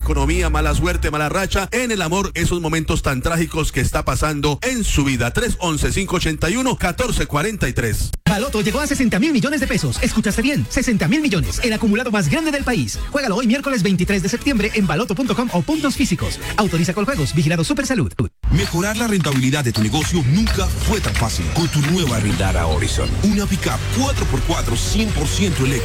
economía, mala suerte, mala racha, en el amor, esos momentos tan trágicos que está pasando en su vida. 311-581-1443. Baloto llegó a 60.000 millones de pesos. Escuchaste bien, 60.000 millones, el acumulado más grande del país. Juégalo hoy miércoles 23 de septiembre en baloto.com o puntos físicos. Autoriza con juegos, vigilado Supersalud. Mejorar la rentabilidad de tu negocio nunca fue tan fácil. Con tu nueva Vitara Horizon, una pickup 4x4 100% eléctrica